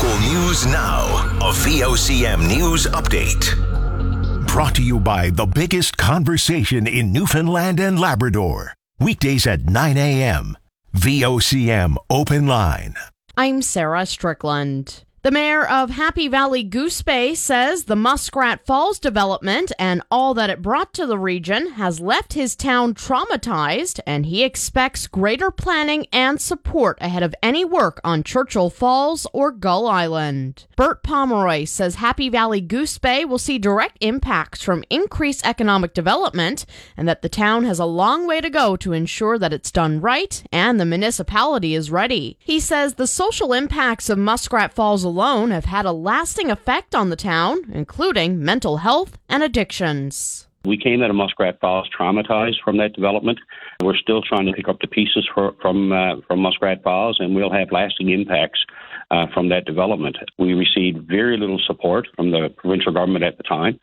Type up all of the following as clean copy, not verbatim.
Local news now. A VOCM news update. Brought to you by the biggest conversation in Newfoundland and Labrador. Weekdays at 9 a.m. VOCM Open Line. I'm Sarah Strickland. The mayor of Happy Valley Goose Bay says the Muskrat Falls development and all that it brought to the region has left his town traumatized, and he expects greater planning and support ahead of any work on Churchill Falls or Gull Island. Bert Pomeroy says Happy Valley Goose Bay will see direct impacts from increased economic development and that the town has a long way to go to ensure that it's done right and the municipality is ready. He says the social impacts of Muskrat Falls alone have had a lasting effect on the town, including mental health and addictions. We came out of Muskrat Falls traumatized from that development. We're still trying to pick up the pieces from Muskrat Falls, and we'll have lasting impacts from that development. We received very little support from the provincial government at the time,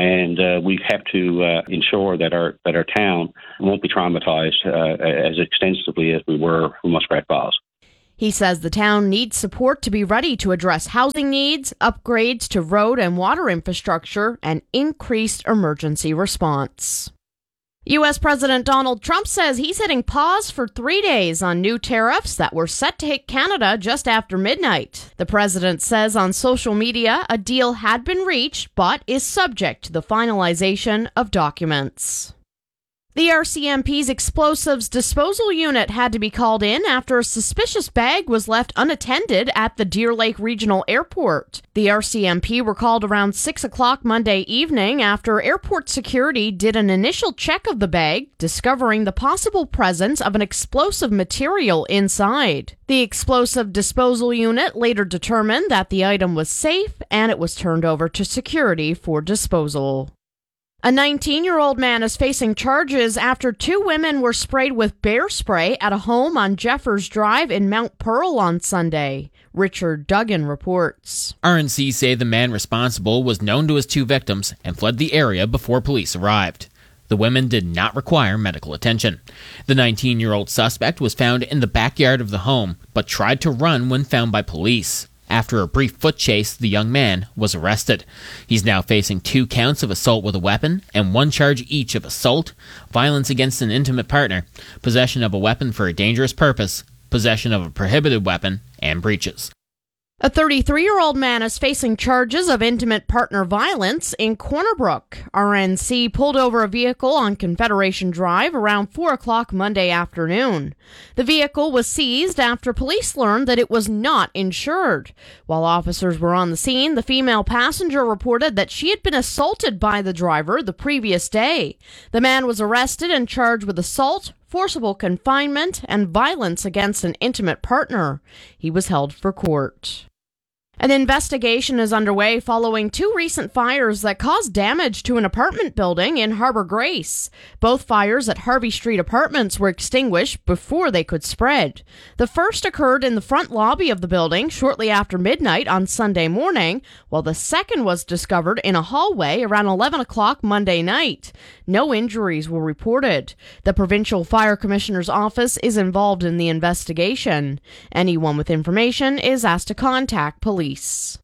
and we have to ensure that our town won't be traumatized as extensively as we were from Muskrat Falls. He says the town needs support to be ready to address housing needs, upgrades to road and water infrastructure, and increased emergency response. U.S. President Donald Trump says he's hitting pause for 3 days on new tariffs that were set to hit Canada just after midnight. The president says on social media a deal had been reached but is subject to the finalization of documents. The RCMP's explosives disposal unit had to be called in after a suspicious bag was left unattended at the Deer Lake Regional Airport. The RCMP were called around 6 o'clock Monday evening after airport security did an initial check of the bag, discovering the possible presence of an explosive material inside. The explosive disposal unit later determined that the item was safe and it was turned over to security for disposal. A 19-year-old man is facing charges after 2 women were sprayed with bear spray at a home on Jeffers Drive in Mount Pearl on Sunday. Richard Duggan reports. RNC say the man responsible was known to his 2 victims and fled the area before police arrived. The women did not require medical attention. The 19-year-old suspect was found in the backyard of the home, but tried to run when found by police. After a brief foot chase, the young man was arrested. He's now facing 2 counts of assault with a weapon and 1 charge each of assault, violence against an intimate partner, possession of a weapon for a dangerous purpose, possession of a prohibited weapon, and breaches. A 33-year-old man is facing charges of intimate partner violence in Corner Brook. RNC pulled over a vehicle on Confederation Drive around 4 o'clock Monday afternoon. The vehicle was seized after police learned that it was not insured. While officers were on the scene, the female passenger reported that she had been assaulted by the driver the previous day. The man was arrested and charged with assault, forcible confinement, and violence against an intimate partner. He was held for court. An investigation is underway following 2 recent fires that caused damage to an apartment building in Harbour Grace. Both fires at Harvey Street Apartments were extinguished before they could spread. The first occurred in the front lobby of the building shortly after midnight on Sunday morning, while the second was discovered in a hallway around 11 o'clock Monday night. No injuries were reported. The Provincial Fire Commissioner's Office is involved in the investigation. Anyone with information is asked to contact police.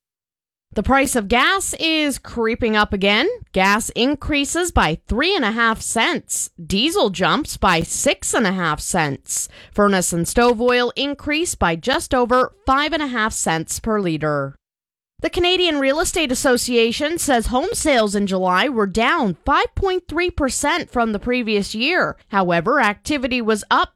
The price of gas is creeping up again. Gas increases by 3.5 cents. Diesel jumps by 6.5 cents. Furnace and stove oil increase by just over 5.5 cents per litre. The Canadian Real Estate Association says home sales in July were down 5.3% from the previous year. However, activity was up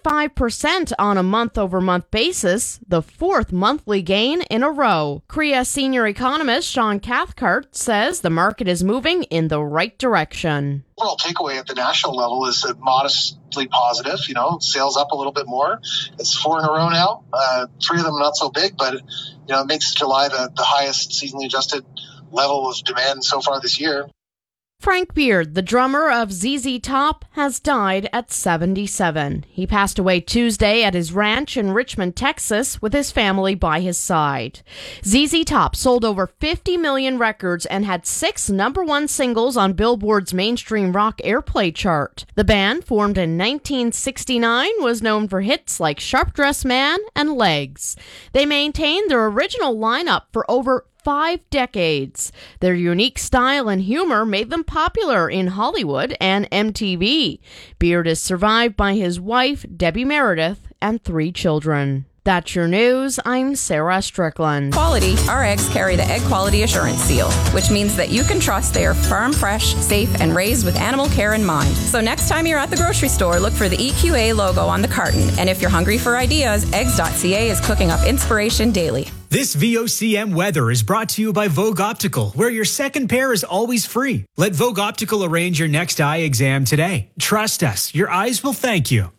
0.5% on a month-over-month basis, the 4th monthly gain in a row. CREA senior economist Sean Cathcart says the market is moving in the right direction. Overall takeaway at the national level is modestly positive. Sales up a little bit more. It's 4 in a row now. 3 of them not so big, but it makes July the highest seasonally adjusted level of demand so far this year. Frank Beard, the drummer of ZZ Top, has died at 77. He passed away Tuesday at his ranch in Richmond, Texas, with his family by his side. ZZ Top sold over 50 million records and had 6 number-1 singles on Billboard's mainstream rock airplay chart. The band, formed in 1969, was known for hits like Sharp Dressed Man and Legs. They maintained their original lineup for over 5 decades. Their unique style and humor made them popular in Hollywood and MTV. Beard is survived by his wife, Debbie Meredith, and 3 children. That's your news. I'm Sarah Strickland. Quality, our eggs carry the Egg Quality Assurance Seal, which means that you can trust they are farm fresh, safe, and raised with animal care in mind. So next time you're at the grocery store, look for the EQA logo on the carton. And if you're hungry for ideas, eggs.ca is cooking up inspiration daily. This VOCM weather is brought to you by Vogue Optical, where your second pair is always free. Let Vogue Optical arrange your next eye exam today. Trust us, your eyes will thank you.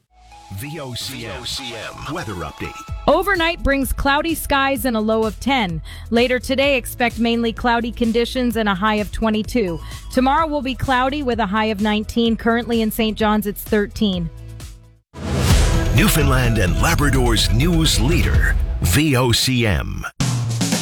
VOCM weather update. Overnight brings cloudy skies and a low of 10. Later today, expect mainly cloudy conditions and a high of 22. Tomorrow will be cloudy with a high of 19. Currently in St. John's, it's 13. Newfoundland and Labrador's news leader, VOCM.